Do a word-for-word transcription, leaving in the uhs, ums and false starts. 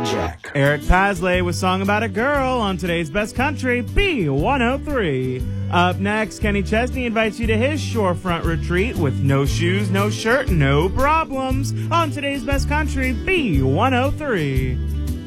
Jack. Eric Pasley with Song About a Girl on today's Best Country, B one oh three. Up next, Kenny Chesney invites you to his shorefront retreat with No Shoes, No Shirt, No Problems on today's Best Country, B one oh three.